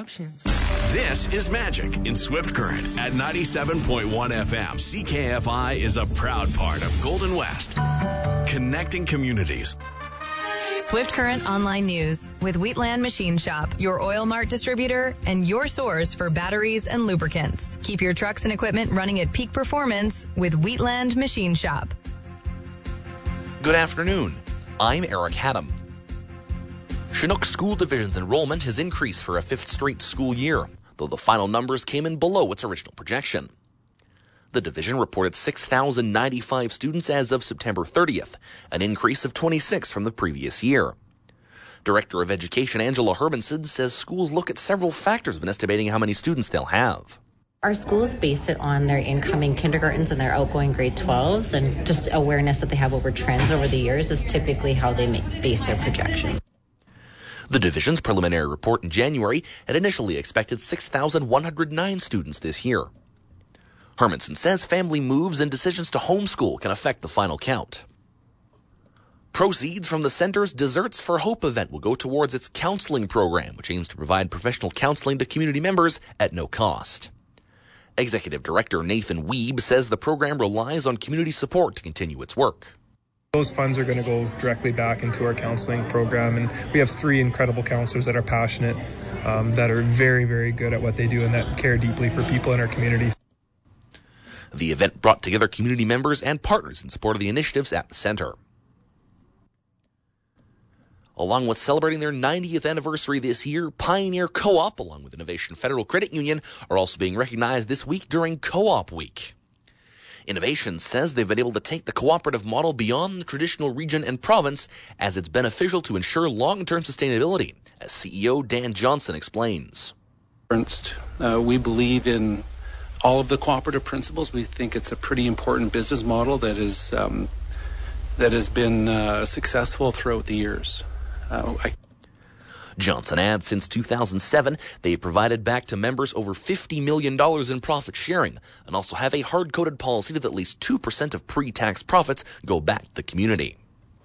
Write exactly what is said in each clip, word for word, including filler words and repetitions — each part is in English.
options. This is Magic in Swift Current at ninety-seven point one F M. C K F I is a proud part of Golden West, connecting communities. Swift Current Online News with Wheatland Machine Shop, your Oil Mart distributor and your source for batteries and lubricants. Keep your trucks and equipment running at peak performance with Wheatland Machine Shop. Good afternoon. I'm Eric Haddam. Chinook School Division's enrollment has increased for a fifth straight school year, though the final numbers came in below its original projection. The division reported six thousand ninety-five students as of September thirtieth, an increase of twenty-six from the previous year. Director of Education Angela Hermanson says schools look at several factors when estimating how many students they'll have. Our schools base it on their incoming kindergartens and their outgoing grade twelves, and just awareness that they have over trends over the years is typically how they make, base their projection. The division's preliminary report in January had initially expected six thousand one hundred nine students this year. Hermanson says family moves and decisions to homeschool can affect the final count. Proceeds from the center's Desserts for Hope event will go towards its counseling program, which aims to provide professional counseling to community members at no cost. Executive Director Nathan Wiebe says the program relies on community support to continue its work. Those funds are going to go directly back into our counseling program, and we have three incredible counselors that are passionate, um, that are very, very good at what they do and that care deeply for people in our community. The event brought together community members and partners in support of the initiatives at the center. Along with celebrating their ninetieth anniversary this year, Pioneer Co-op, along with Innovation Federal Credit Union, are also being recognized this week during Co-op Week. Innovation says they've been able to take the cooperative model beyond the traditional region and province as it's beneficial to ensure long-term sustainability, as C E O Dan Johnson explains. Uh, we believe in all of the cooperative principles. We think it's a pretty important business model that is um, that has been uh, successful throughout the years. Uh, I- Johnson adds since two thousand seven, they've provided back to members over fifty million dollars in profit sharing and also have a hard-coded policy that at least two percent of pre-tax profits go back to the community.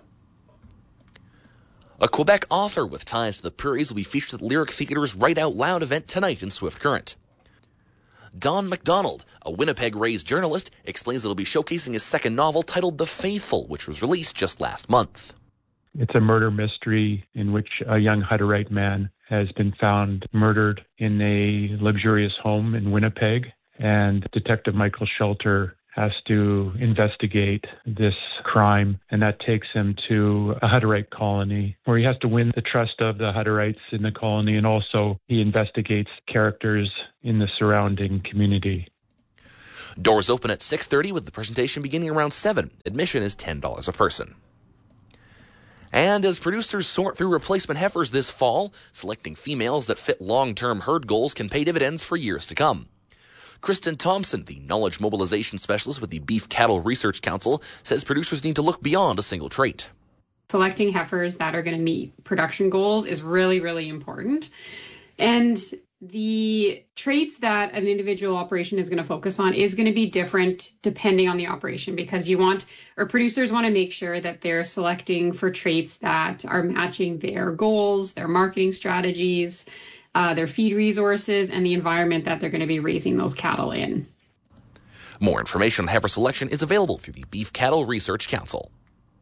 A Quebec author with ties to the Prairies will be featured at the Lyric Theatre's Write Out Loud event tonight in Swift Current. Don MacDonald, a Winnipeg-raised journalist, explains that he'll be showcasing his second novel titled The Faithful, which was released just last month. It's a murder mystery in which a young Hutterite man has been found murdered in a luxurious home in Winnipeg, and Detective Michael Shelter has to investigate this crime, and that takes him to a Hutterite colony where he has to win the trust of the Hutterites in the colony, and also he investigates characters in the surrounding community. Doors open at six thirty with the presentation beginning around seven. Admission is ten dollars a person. And as producers sort through replacement heifers this fall, selecting females that fit long-term herd goals can pay dividends for years to come. Kristen Thompson, the knowledge mobilization specialist with the Beef Cattle Research Council, says producers need to look beyond a single trait. Selecting heifers that are going to meet production goals is really, really important. And the traits that an individual operation is going to focus on is going to be different depending on the operation, because you want, or producers want to make sure that they're selecting for traits that are matching their goals, their marketing strategies, uh, their feed resources, and the environment that they're going to be raising those cattle in. More information on heifer selection is available through the Beef Cattle Research Council.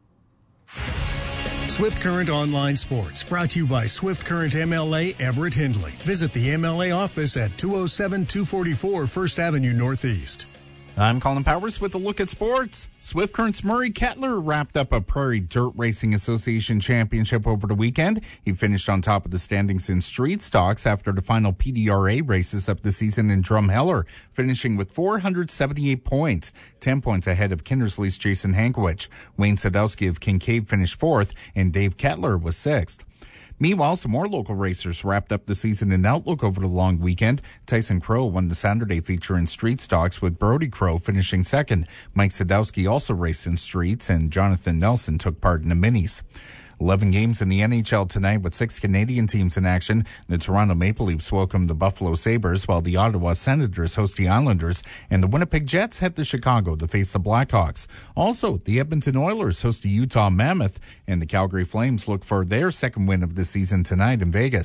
Swift Current Online Sports, brought to you by Swift Current M L A Everett Hindley. Visit the M L A office at two oh seven two forty-four First Avenue Northeast. I'm Colin Powers with a look at sports. Swift Current's Murray Kettler wrapped up a Prairie Dirt Racing Association championship over the weekend. He finished on top of the standings in street stocks after the final P D R A races of the season in Drumheller, finishing with four hundred seventy-eight points, ten points ahead of Kindersley's Jason Hankwich. Wayne Sadowski of Kincaid finished fourth, and Dave Kettler was sixth. Meanwhile, some more local racers wrapped up the season in Outlook over the long weekend. Tyson Crow won the Saturday feature in street stocks, with Brody Crow finishing second. Mike Sadowski also raced in streets, and Jonathan Nelson took part in the minis. Eleven games in the N H L tonight with six Canadian teams in action. The Toronto Maple Leafs welcome the Buffalo Sabres, while the Ottawa Senators host the Islanders, and the Winnipeg Jets head to Chicago to face the Blackhawks. Also, the Edmonton Oilers host the Utah Mammoth, and the Calgary Flames look for their second win of the season tonight in Vegas.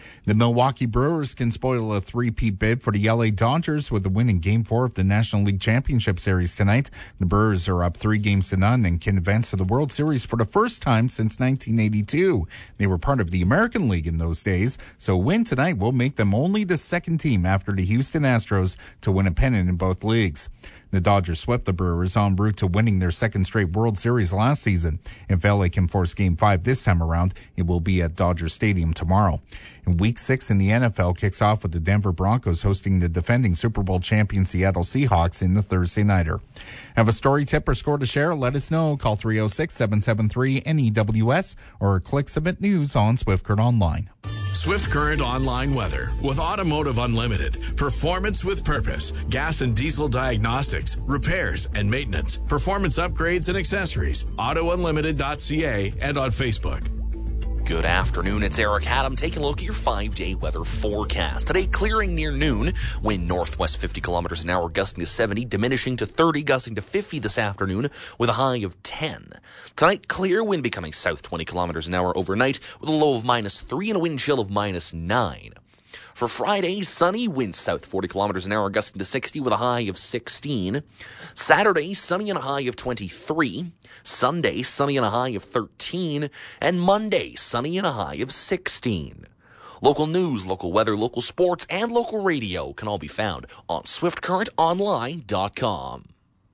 The Milwaukee Brewers can spoil a three-peat bid for the L A Dodgers with a win in Game four of the National League Championship Series tonight. The Brewers are up three games to none and can advance to the World Series for the first time since nineteen eighty-two. They were part of the American League in those days, so a win tonight will make them only the second team after the Houston Astros to win a pennant in both leagues. The Dodgers swept the Brewers en route to winning their second straight World Series last season. If L A can force Game five this time around, it will be at Dodger Stadium tomorrow. And Week six in the N F L kicks off with the Denver Broncos hosting the defending Super Bowl champion Seattle Seahawks in the Thursday Nighter. Have a story, tip, or score to share? Let us know. Call three oh six, seven seven three, N E W S or click Submit News on Swift Current Online. Swift Current Online Weather with Automotive Unlimited. Performance with purpose. Gas and diesel diagnostics, repairs and maintenance, performance upgrades and accessories. auto unlimited dot c a and on Facebook. Good afternoon, it's Eric Adam taking a look at your five-day weather forecast. Today, clearing near noon, wind northwest fifty kilometers an hour, gusting to seventy, diminishing to thirty, gusting to fifty this afternoon with a high of ten. Tonight, clear, wind becoming south twenty kilometers an hour overnight with a low of minus three and a wind chill of minus nine. For Friday, sunny, wind south forty kilometers an hour, gusting to sixty with a high of sixteen. Saturday, sunny and a high of twenty-three. Sunday, sunny and a high of thirteen. And Monday, sunny and a high of sixteen. Local news, local weather, local sports, and local radio can all be found on swift current online dot com.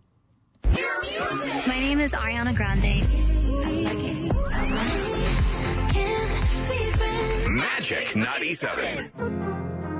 My name is Ariana Grande. Magic ninety-seven.